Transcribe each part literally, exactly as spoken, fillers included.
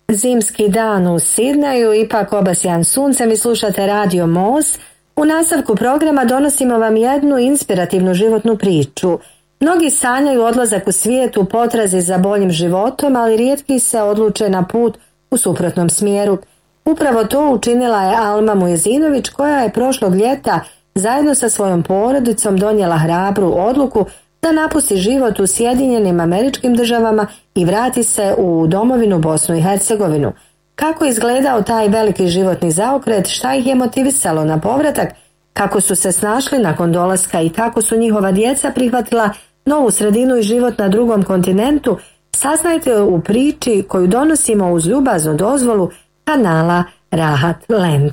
Zimski dan u Sidneju, ipak obasjan suncem, i slušate Radio Most. U nastavku programa donosimo vam jednu inspirativnu životnu priču. Mnogi sanjaju odlazak u svijet u potrazi za boljim životom, ali rijetki se odluče na put u suprotnom smjeru. Upravo to učinila je Alma Mujezinović, koja je prošlog ljeta zajedno sa svojom porodicom donijela hrabru odluku da napusti život u Sjedinjenim Američkim Državama i vrati se u domovinu Bosnu i Hercegovinu. Kako je izgledao taj veliki životni zaokret, šta ih je motivisalo na povratak, kako su se snašli nakon dolaska i kako su njihova djeca prihvatila novu sredinu i život na drugom kontinentu, saznajte u priči koju donosimo uz ljubaznu dozvolu kanala Rahat Land.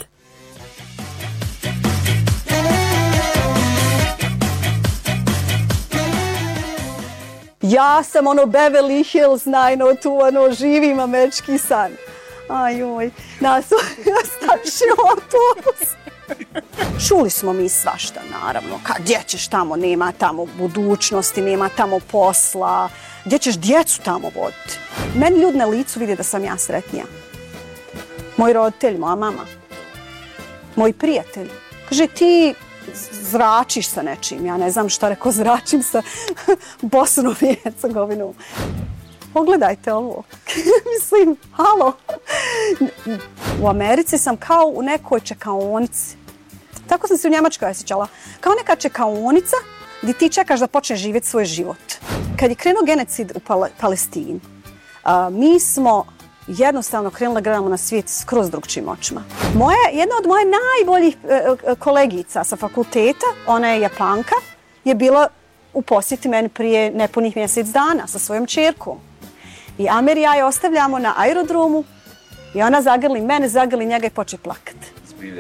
Ja sam ono Beverly Hills, najno tu ono živim američki san. Ajoj, nas staviš u autobus. Čuli smo mi svašta, naravno. Kad gdje ćeš tamo, nema tamo budućnosti, nema tamo posla. Gdje ćeš djecu tamo voditi? Meni ljudi na licu vide da sam ja sretnija. Moji roditelji, moja mama, moji prijatelji. Kaže, ti zračiš sa nečim. Ja ne znam šta rekao, zračim sa Bosnom i Hercegovinom. Pogledajte ovo. Mislim, halo. U Americi sam kao u nekoj čekaonici. Tako sam se u Njemačkoj osjećala. Kao neka čekaonica gdje ti čekaš da počneš živjeti svoj život. Kad je krenuo genocid u Pal- Palestini, a, mi smo jednostavno krenuli da gledamo na svijet skroz drugčijim očima. Moja, jedna od moje najboljih e, kolegica sa fakulteta, ona je Japanka, je bila u posjeti meni prije nepunih mjesec dana sa svojom ćerkom. I Amer i ja je ostavljamo na aerodromu i ona zagrli mene, zagrli njega i poče plakat. Zbilja.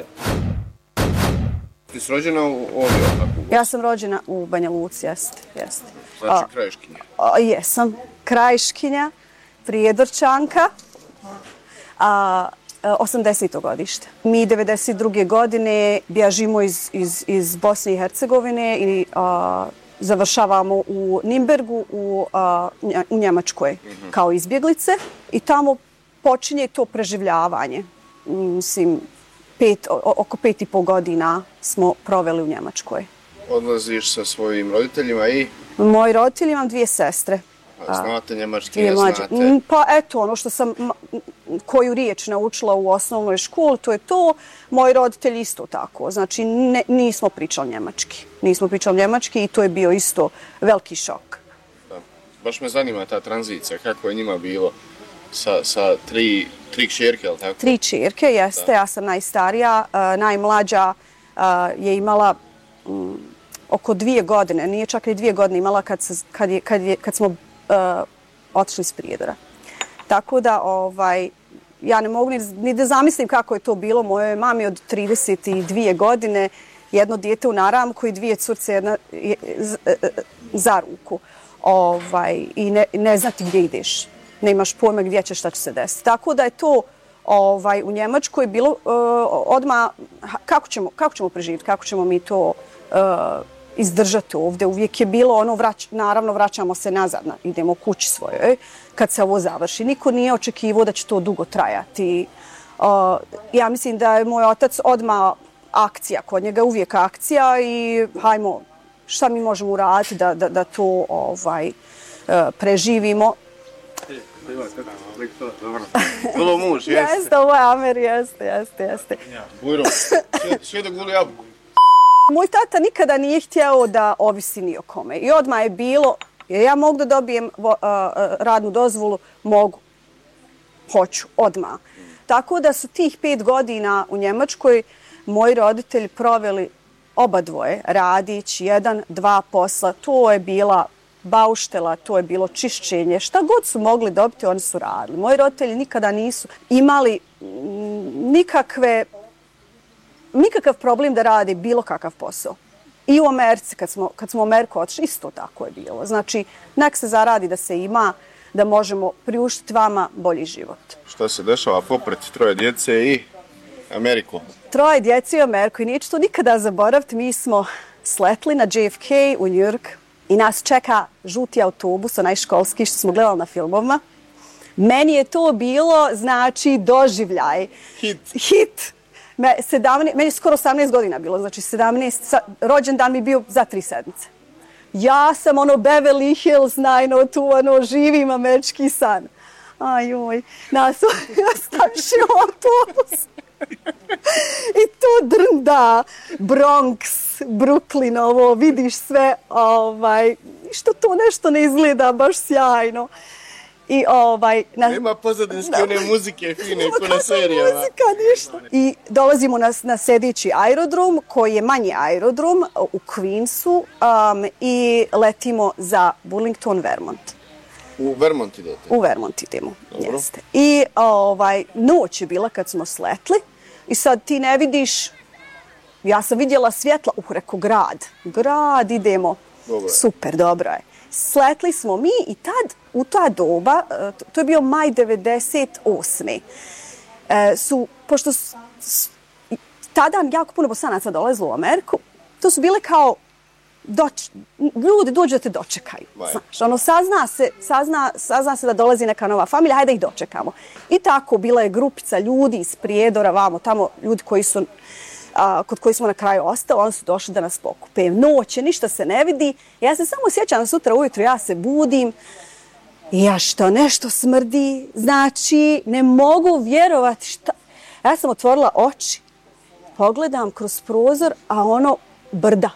Ti si rođena u ovdje? Ja sam rođena u Banja Luci, jeste, jeste. Znači Krajiškinja? A, jesam, Krajiškinja, Prijedorčanka, a, osamdeseto godište. Mi devedeset druge godine bježimo iz, iz, iz Bosne i Hercegovine i a, završavamo u Nimbergu u, a, u Njemačkoj mm-hmm. kao izbjeglice i tamo počinje to preživljavanje. Mislim, pet, oko pet i pol godina smo proveli u Njemačkoj. Odlaziš sa svojim roditeljima i? Moji roditelji, imam dvije sestre. A znate njemački, ne znate? Pa eto, ono što sam koju riječ naučila u osnovnoj školi, to je to. Moji roditelji isto tako. Znači, ne, nismo pričali njemački. Nismo pričali njemački i to je bio isto veliki šok. Da. Baš me zanima ta tranzicija, kako je njima bilo sa, sa tri, tri kćerke, ali tako? Tri kćerke, jeste. Da. Ja sam najstarija, uh, najmlađa uh, je imala um, oko dvije godine, nije čak ni dvije godine imala kad, se, kad, je, kad, je, kad smo Uh, otišli iz Prijedora. Tako da, ovaj, ja ne mogu ni, ni da zamislim kako je to bilo. Mojoj mami od trideset dvije godine, jedno dijete u naramku i dvije curce jedna, je, z, za ruku. Ovaj, I ne, ne znati gdje ideš. Nemaš pojma gdje će, šta će se desiti. Tako da je to ovaj, u Njemačkoj bilo uh, odmah kako ćemo, kako ćemo preživjeti, kako ćemo mi to uh, izdržati ovdje. Uvijek je bilo ono, vrać, naravno vraćamo se nazad, idemo kući svojoj kad se ovo završi. Niko nije očekivao da će to dugo trajati. Uh, ja mislim da je moj otac odmah akcija, kod njega je uvijek akcija i hajmo, šta mi možemo uraditi da, da, da to ovaj, uh, preživimo. Ovo muž, jeste? Jeste, ovo je Amer, jeste, jeste, jeste. Bujro, sve da guli jabuku. Moj tata nikada nije htjeo da ovisi ni o kome. I odmah je bilo, jer ja mogu da dobijem uh, radnu dozvolu, mogu, hoću, odmah. Tako da su tih pet godina u Njemačkoj moji roditelji proveli oba dvoje, radić, jedan, dva posla. To je bila bauštela, to je bilo čišćenje. Šta god su mogli dobiti, oni su radili. Moji roditelji nikada nisu imali nikakve nikakav problem da radi bilo kakav posao. I u Americi, kad smo, kad smo u Ameriku otišli, isto tako je bilo. Znači, nek se zaradi da se ima, da možemo priuštiti vama bolji život. Šta se dešava popred troje djece i Ameriku? Troje djece i Ameriku i neću to nikada zaboraviti. Mi smo sletli na J F K u New York i nas čeka žuti autobus, onaj školski što smo gledali na filmovima. Meni je to bilo, znači, doživljaj. Hit. Hit. Me, sedamnaest, meni je skoro osamnaest godina bilo, znači sedamnaest, rođendan mi bio za tri sedmice. Ja sam ono Beverly Hills, najno tu, ono, živim američki san. Aj joj, nas stavši autobus. I to drnda, Bronx, Brooklyn, ovo, vidiš sve, ovaj, što to nešto ne izgleda baš sjajno. I ovaj... Na... Nema pozadinske one muzike fine, ko na serijama. Muzika, ništa. I dolazimo na, na sljedeći aerodrom, koji je manji aerodrom u Queensu um, i letimo za Burlington, Vermont. U Vermont idete? U Vermont idemo, jeste. I ovaj, noć je bila kad smo sletli i sad ti ne vidiš, ja sam vidjela svjetla, uh, reko grad, grad idemo, dobro. Super, dobro je. Sletli smo mi i tad, u ta doba, to je bio maj devedeset osme su, pošto su, tada jako puno Bosanaca dolazilo u Ameriku, to su bile kao, doč, ljudi dođu da te dočekaju. Znaš, ono, sazna se, sazna, sazna se da dolazi neka nova familija, hajde ih dočekamo. I tako, bila je grupica ljudi iz Prijedora, vamo, tamo ljudi koji su, a, kod koji smo na kraju ostali, oni su došli da nas pokupe. Noć je, ništa se ne vidi. Ja se samo sjećam sutra ujutro, ja se budim, i ja što nešto smrdi, znači, ne mogu vjerovati šta. Ja sam otvorila oči, pogledam kroz prozor, a ono brda.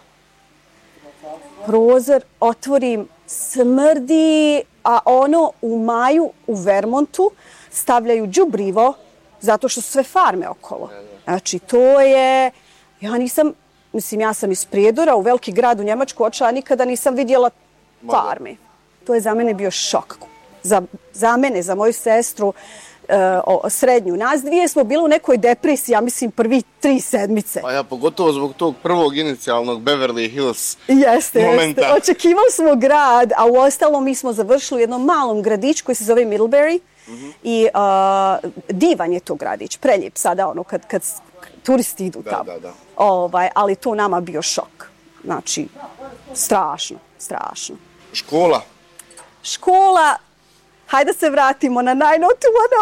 Prozor otvorim, smrdi, a ono u maju u Vermontu stavljaju đubrivo zato što su sve farme okolo. Znači, to je, ja nisam, mislim, ja sam iz Prijedora u veliki grad u Njemačku očela, nikada nisam vidjela farme. To je za mene bio šok. Za, za mene, za moju sestru, o, srednju. Nas dvije smo bili u nekoj depresiji, ja mislim, prvi tri sedmice. Pa ja, pogotovo zbog tog prvog inicijalnog Beverly Hills jeste, momenta. Jeste, očekivali smo grad, a u ostalom mi smo završili u jednom malom gradiću koji se zove Middlebury. Mm-hmm. I uh, divan je to gradić, preljep sada, ono, kad, kad turisti idu da, tamo. Da, da. Ovaj, ali to nama bio šok. Znači, strašno, strašno. Škola? Škola, hajde se vratimo na najnotu, ono.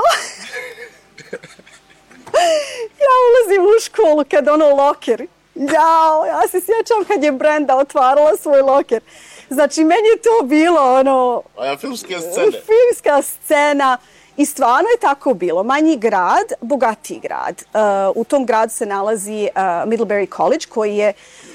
Ja ulazim u školu kad ono loker. Jao, ja se sjećam kad je Brenda otvarala svoj loker. Znači, meni je to bilo ono... A ja, filmske scene. Filmska scena. I stvarno je tako bilo. Manji grad, bogatiji grad. Uh, u tom gradu se nalazi uh, Middlebury College, koji je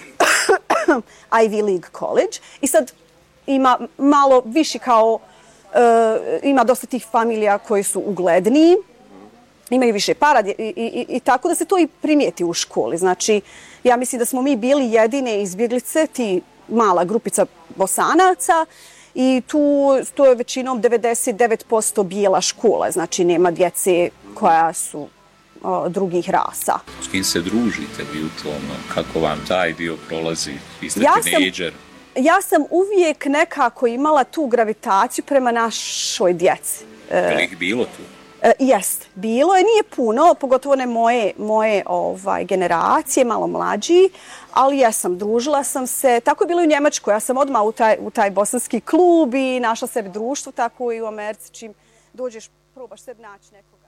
Ivy League College. I sad ima malo više kao... Uh, ima dosta tih familija koji su ugledniji. Imaju više para i, i, i, i tako da se to i primijeti u školi. Znači, ja mislim da smo mi bili jedine izbjeglice, ti mala grupica Bosanaca, i tu to je većinom devedeset devet posto bijela škola, znači nema djece koja su o, drugih rasa. S kim se družite vi u tom? Kako vam taj dio prolazi? Vi ste ja tinejdžer. Sam, ja sam uvijek nekako imala tu gravitaciju prema našoj djeci. Je li ih bilo tu? E, jest, bilo je, nije puno, pogotovo ne moje, moje ovaj, generacije, malo mlađi, ali ja sam, družila sam se, tako je bilo i u Njemačkoj, ja sam odmah u taj, u taj bosanski klub i našla sebi društvo, tako i u Americi, čim dođeš, probaš sebi naći nekoga.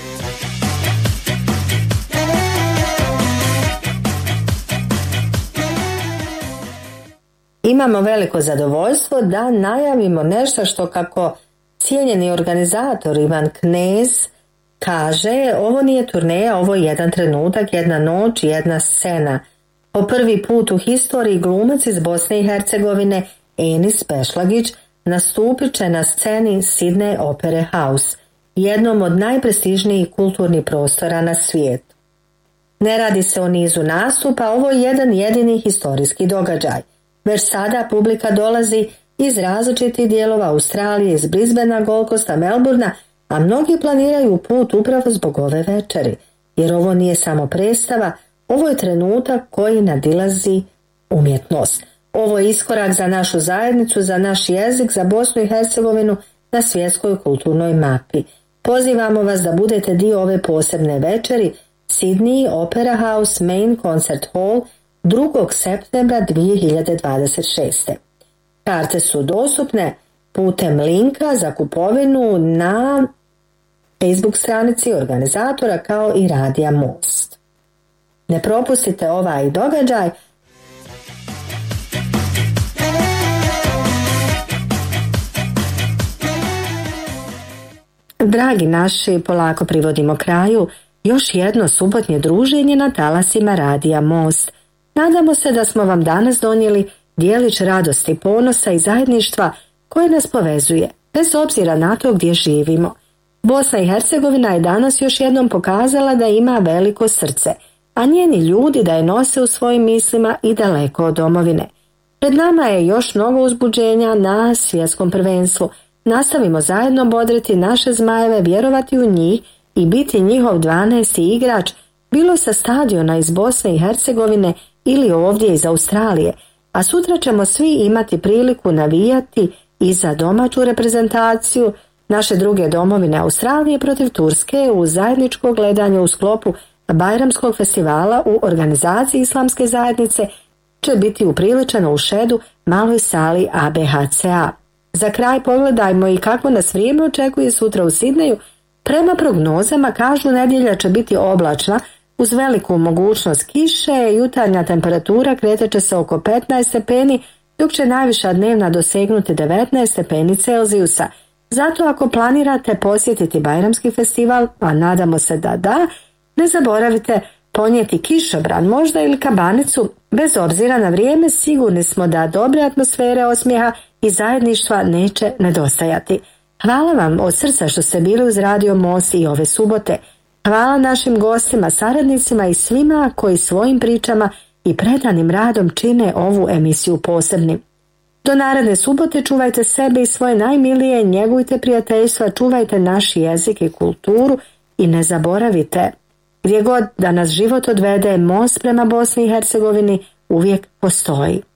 Imamo veliko zadovoljstvo da najavimo nešto što, kako cijenjeni organizator Ivan Knez kaže, ovo nije turneja, ovo je jedan trenutak, jedna noć, jedna scena. Po prvi put u historiji glumac iz Bosne i Hercegovine Enis Pešlagić nastupit će na sceni Sydney Opera House, jednom od najprestižnijih kulturnih prostora na svijetu. Ne radi se o nizu nastupa, ovo je jedan jedini historijski događaj. Već sada publika dolazi iz različitih dijelova Australije, iz Brisbanea, Gold Coasta, Melbournea, a mnogi planiraju put upravo zbog ove večeri, jer ovo nije samo predstava, ovo je trenutak koji nadilazi umjetnost. Ovo je iskorak za našu zajednicu, za naš jezik, za Bosnu i Hercegovinu na svjetskoj kulturnoj mapi. Pozivamo vas da budete dio ove posebne večeri, Sydney Opera House Main Concert Hall, drugog septembra dvije hiljade dvadeset šeste. Karte su dostupne putem linka za kupovinu na Facebook stranici organizatora kao i Radija Most. Ne propustite ovaj događaj. Dragi naši, polako privodimo kraju još jedno subotnje druženje na talasima Radija Most. Nadamo se da smo vam danas donijeli dijelić radosti, ponosa i zajedništva koje nas povezuje, bez obzira na to gdje živimo. Bosna i Hercegovina je danas još jednom pokazala da ima veliko srce, a njeni ljudi da je nose u svojim mislima i daleko od domovine. Pred nama je još mnogo uzbuđenja na svjetskom prvenstvu. Nastavimo zajedno bodriti naše zmajeve, vjerovati u njih i biti njihov dvanaesti igrač, bilo sa stadiona iz Bosne i Hercegovine ili ovdje iz Australije, a sutra ćemo svi imati priliku navijati i za domaću reprezentaciju naše druge domovine Australije protiv Turske u zajedničko gledanje u sklopu Bajramskog festivala u organizaciji Islamske zajednice će biti upriličeno u Šedu, maloj sali A B H C A. Za kraj pogledajmo i kako nas vrijeme očekuje sutra u Sidneju. Prema prognozama kažu nedjelja će biti oblačna uz veliku mogućnost kiše, jutarnja temperatura kretat će se oko petnaest stepeni, dok će najviša dnevna dosegnuti devetnaest stepeni Celzijusa. Zato ako planirate posjetiti Bajramski festival, a nadamo se da da, ne zaboravite ponijeti kišobran možda ili kabanicu. Bez obzira na vrijeme sigurni smo da dobre atmosfere, osmijeha i zajedništva neće nedostajati. Hvala vam od srca što ste bili uz Radio Most i ove subote. Hvala našim gostima, saradnicima i svima koji svojim pričama i predanim radom čine ovu emisiju posebnim. Do naredne subote čuvajte sebe i svoje najmilije, njegujte prijateljstva, čuvajte naš jezik i kulturu i ne zaboravite, gdje god da nas život odvede, most prema Bosni i Hercegovini uvijek postoji.